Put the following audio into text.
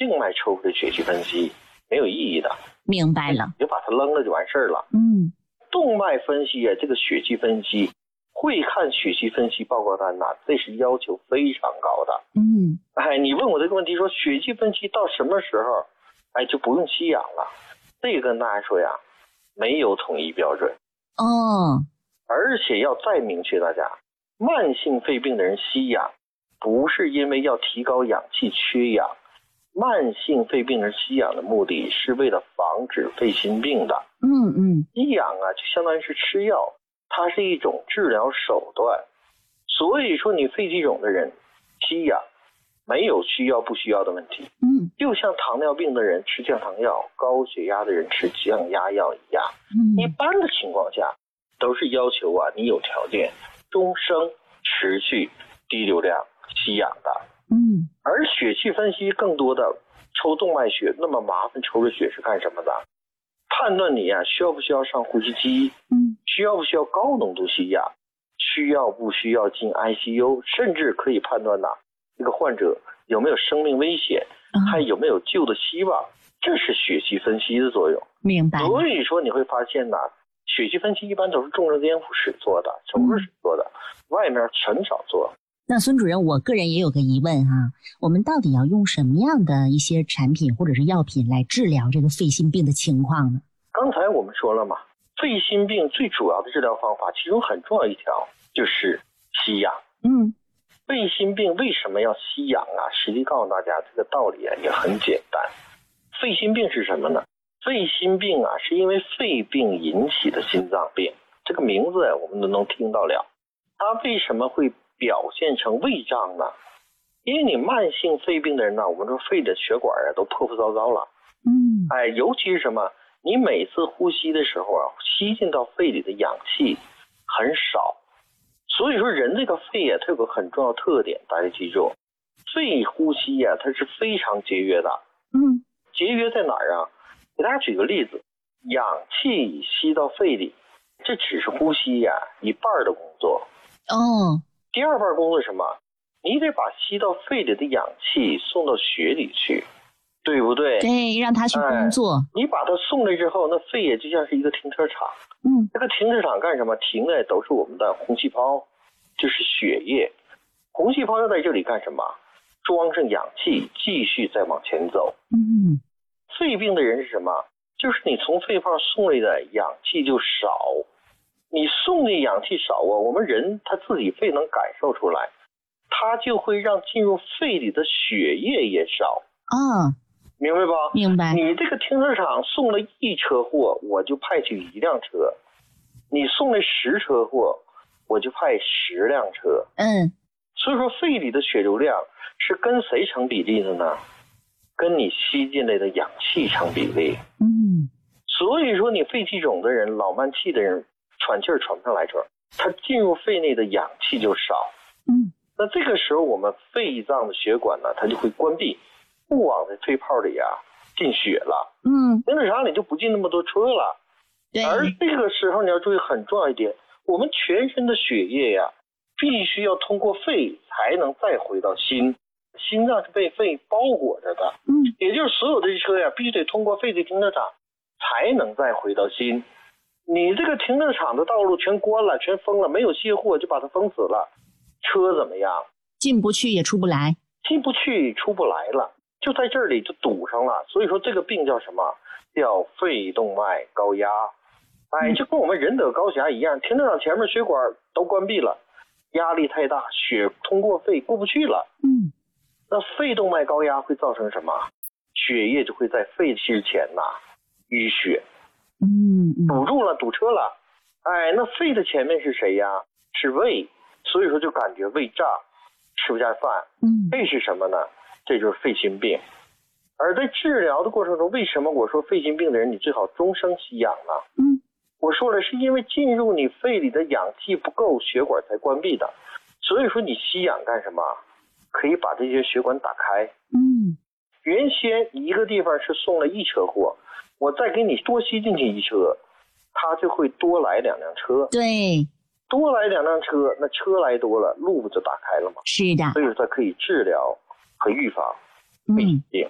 静脉抽出的血气分析没有意义的。 明白了， 你就把它扔了就完事儿了。动脉分析这个血气分析，会看血气分析报告单这是要求非常高的。你问我这个问题说血气分析到什么时候就不用吸氧了，这个跟大家说呀，没有统一标准。而且要再明确大家，慢性肺病的人吸氧不是因为要提高氧气缺氧，慢性肺病人吸氧的目的是为了防止肺心病的。吸氧就相当于是吃药，它是一种治疗手段。所以说你肺气肿的人吸氧没有需要不需要的问题。就像糖尿病的人吃降糖药，高血压的人吃降压药一样。一般的情况下都是要求你有条件终生持续低流量吸氧的。而血气分析更多的抽动脉血，那么麻烦抽着血是干什么的？判断你需要不需要上呼吸机，需要不需要高浓度吸氧，需要不需要进 ICU， 甚至可以判断这个患者有没有生命危险，还有没有救的希望，这是血气分析的作用。 明白。所以说你会发现血气分析一般都是重症监护室做的，手术室做的，外面很少做。 那孙主任，我个人也有个疑问我们到底要用什么样的一些产品或者是药品来治疗这个肺心病的情况呢？ 刚才我们说了嘛，肺心病最主要的治疗方法其中很重要一条就是吸氧。肺心病为什么要吸氧实际告诉大家这个道理也很简单。肺心病是什么呢？肺心病是因为肺病引起的心脏病，这个名字我们都能听到了。它为什么会表现成胃胀呢？因为你慢性肺病的人我们说肺的血管都破破糟糟了。尤其是什么？你每次呼吸的时候吸进到肺里的氧气很少。所以说人这个肺它有个很重要特点，大家记住，肺呼吸它是非常节约的。节约在哪儿给大家举个例子，氧气吸到肺里，这只是呼吸一半的工作。第二半工作是什么？你得把吸到肺里的氧气送到血里去，对不对？ 对，让它去工作。 你把它送来之后，那肺也就像是一个停车场。这个停车场干什么？停的都是我们的红细胞，就是血液。红细胞要在这里干什么？装上氧气，继续再往前走。肺病的人是什么？就是你从肺泡送来的氧气就少。你送的氧气少我们人他自己肺能感受出来，他就会让进入肺里的血液也少。明白吧？ 明白。 你这个停车场送了1车货，我就派去1辆车；你送了10车货，我就派10辆车。所以说肺里的血流量是跟谁成比例的呢？跟你吸进来的氧气成比例。所以说你肺气肿的人，老慢气的人，喘气儿喘不上来他进入肺内的氧气就少。那这个时候我们肺脏的血管它就会关闭，不往这肺泡里进血了。停车场里就不进那么多车了。而这个时候你要注意很重要一点，我们全身的血液必须要通过肺才能再回到心。心脏是被肺包裹着的。也就是所有的车必须得通过肺的停车场才能再回到心。你这个停车场的道路全关了，全封了，没有卸货就把它封死了，车怎么样？ 进不去也出不来。 进不去出不来了，就在这里就堵上了。所以说这个病叫什么？叫肺动脉高压。就跟我们人得高血压一样，停车场前面血管都关闭了，压力太大，血通过肺过不去了。那肺动脉高压会造成什么？血液就会在肺之前淤血。堵住了，堵车了。那肺的前面是谁呀？是胃。所以说就感觉胃胀，吃不下饭。这是什么呢？这就是肺心病。而在治疗的过程中，为什么我说肺心病的人你最好终生吸氧呢？我说了，是因为进入你肺里的氧气不够，血管才关闭的。所以说你吸氧干什么？可以把这些血管打开。原先一个地方是送了1车货，我再给你多吸进去1车，它就会多来2辆车。 对， 多来2辆车，那车来多了，路不就打开了吗？ 是的。 所以说它可以治疗和预防肺病。